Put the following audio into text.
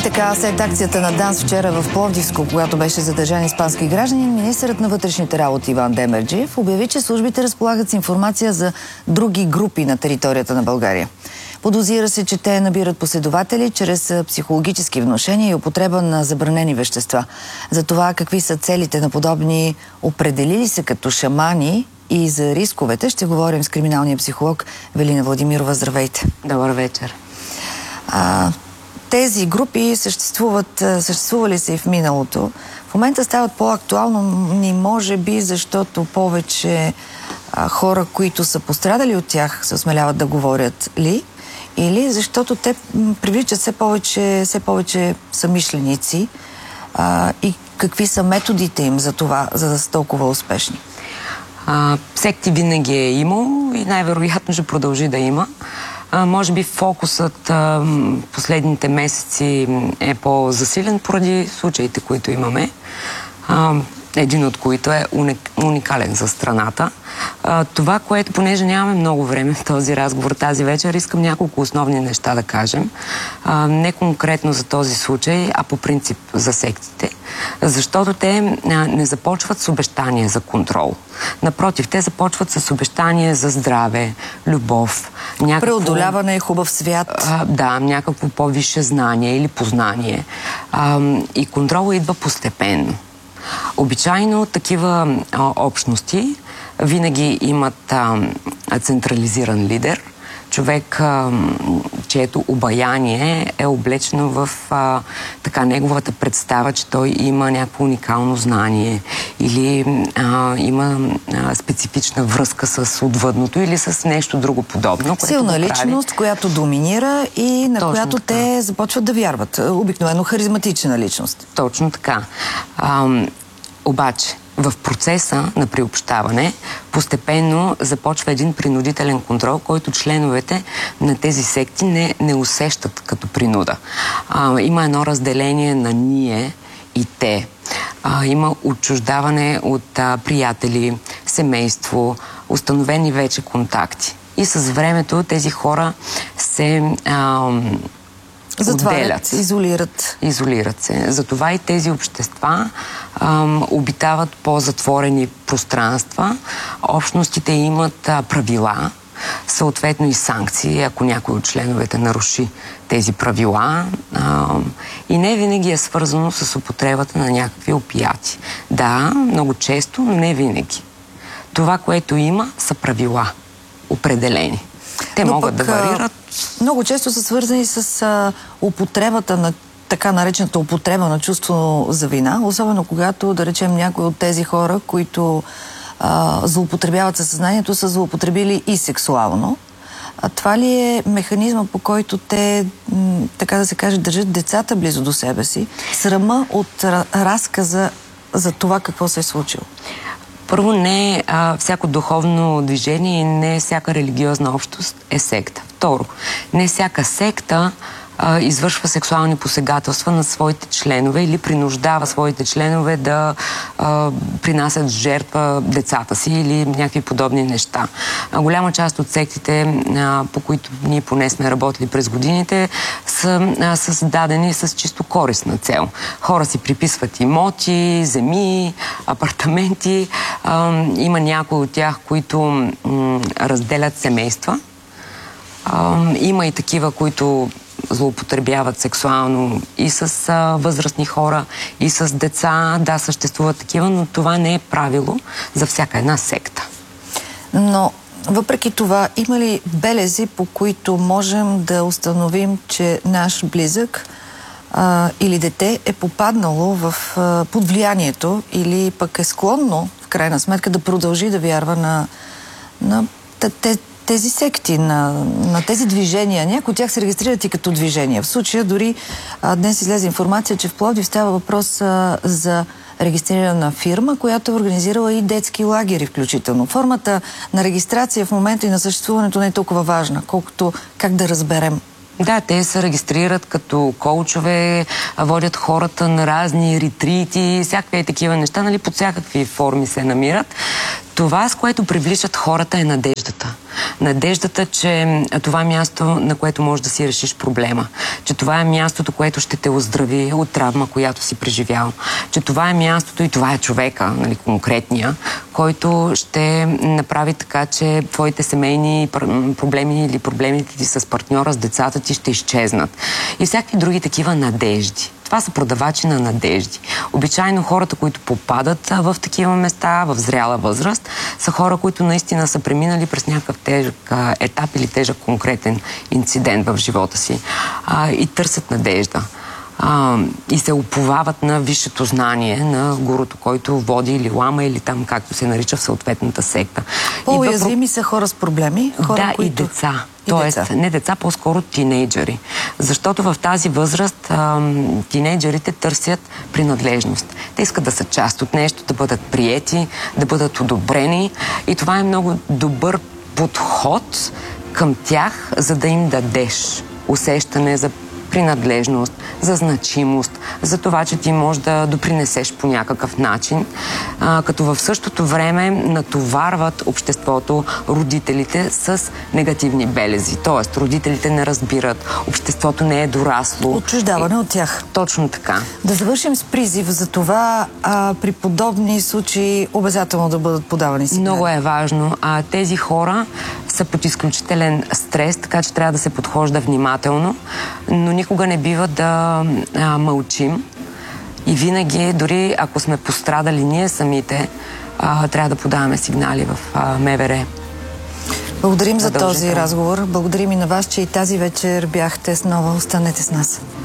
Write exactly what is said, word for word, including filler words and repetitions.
така, след акцията на ДАНС вчера в Пловдивско, когато беше задържан испански гражданин, министърът на вътрешните работи Иван Демерджиев обяви, че службите разполагат с информация за други групи на територията на България. Подозира се, че те набират последователи чрез психологически внушения и употреба на забранени вещества. За това какви са целите на подобни определили се като шамани и за рисковете ще говорим с криминалния психолог Велина Владимирова. Здравейте! Добър вечер! А, тези групи съществуват, съществували са и в миналото. В момента стават по-актуално, може би, защото повече а, хора, които са пострадали от тях, се осмеляват да говорят ли? Или защото те привличат все повече, все повече съмишленици а, и какви са методите им за това, за да са толкова успешни? А, секти винаги е имал и най-вероятно ще продължи да има. А, може би фокусът а, последните месеци е по-засилен поради случаите, които имаме. А, един от които е уникален за страната. А, това, което, понеже нямаме много време в този разговор тази вечер, искам няколко основни неща да кажем. А, не конкретно за този случай, а по принцип за сектите. Защото те а, не започват с обещания за контрол. Напротив, те започват с обещания за здраве, любов, някакво... преодоляване, хубав свят. А, да, някакво по-висше знание или познание. А, и контрола идва постепенно. Обичайно такива а, общности винаги имат а, централизиран лидер, човек, а, чието обаяние е облечено в а, така неговата представа, че той има някакво уникално знание или а, има а, специфична връзка с отвъдното или с нещо друго подобно. Силна личност, която доминира и на Точно която така. те започват да вярват. Обикновено харизматична личност. Точно така. А, обаче, в процеса на приобщаване постепенно започва един принудителен контрол, който членовете на тези секти не, не усещат като принуда. А, има едно разделение на ние и те. А, има отчуждаване от а, приятели, семейство, установени вече контакти. И с времето тези хора се... А, затварят, изолират. Изолират се. Затова и тези общества ам, обитават по-затворени пространства. Общностите имат а, правила, съответно и санкции, ако някой от членовете наруши тези правила. Ам, и не винаги е свързано с употребата на някакви опияти. Да, много често, но не винаги. Това, което има, са правила, определени. Те Но могат пък, да варират. Много често са свързани с а, употребата на така наречената употреба на чувство за вина, особено когато, да речем, някои от тези хора, които а, злоупотребяват със съзнанието, са злоупотребили и сексуално. А това ли е механизма, по който те, така да се каже, държат децата близо до себе си? Срама от разказа за това какво се е случило? Първо, не а, всяко духовно движение и не всяка религиозна общност е секта. Второ, не всяка секта а, извършва сексуални посегателства на своите членове или принуждава своите членове да а, принасят жертва децата си или някакви подобни неща. А, голяма част от сектите, а, по които ние поне сме работили през годините, са а, създадени с чисто користна цел. Хора си приписват имоти, земи, апартаменти. А, има някои от тях, които м, разделят семейства. А, има и такива, които злоупотребяват сексуално и с а, възрастни хора, и с деца. Да, съществуват такива, но това не е правило за всяка една секта. Но въпреки това, има ли белези, по които можем да установим, че наш близък а, или дете е попаднало в, а, под влиянието или пък е склонно, в крайна сметка, да продължи да вярва на, на те, тези секти, на, на тези движения? Някои от тях се регистрират и като движения. В случая дори а, днес излезе информация, че в Пловдив става въпрос а, за регистрирана фирма, която е организирала и детски лагери включително. Формата на регистрация в момента и на съществуването не е толкова важна, колкото как да разберем. Да, те се регистрират като коучове, водят хората на разни ретрити, всякакви такива неща, нали, под всякакви форми се намират. Това, с което привличат хората, е надеждата. Надеждата, че това е място, на което можеш да си решиш проблема. Че това е мястото, което ще те оздрави от травма, която си преживял. Че това е мястото и това е човека, нали, конкретния, който ще направи така, че твоите семейни проблеми или проблемите ти с партньора, с децата ти ще изчезнат. И всякакви други такива надежди. Това са продавачи на надежди. Обичайно хората, които попадат в такива места, в зряла възраст, са хора, които наистина са преминали през някакъв тежък етап или тежък конкретен инцидент в живота си а, и търсят надежда. А, и се уповават на висшето знание на гурото, който води или лама, или там, както се нарича в съответната секта. По-уязвими са хора с проблеми? Хора, да, които... и деца. И Тоест, деца. не деца, по-скоро тинейджери. Защото в тази възраст ам, тинейджерите търсят принадлежност. Те искат да са част от нещо, да бъдат приети, да бъдат одобрени. И това е много добър подход към тях, за да им дадеш усещане за принадлежност, за значимост, за това, че ти можеш да допринесеш по някакъв начин, а, като в същото време натоварват обществото, родителите с негативни белези. Тоест, родителите не разбират, обществото не е дорасло. Отчуждаване от тях. Точно така. Да завършим с призив за това а, при подобни случаи обязателно да бъдат подавани сигнали. Много е важно. А, тези хора са под изключителен стрес, така че трябва да се подхожда внимателно, но никога не бива да а, мълчим и винаги, дори ако сме пострадали ние самите, а, трябва да подаваме сигнали в а, МВР. Благодарим за този разговор. Благодарим и на вас, че и тази вечер бяхте с нова. Останете с нас.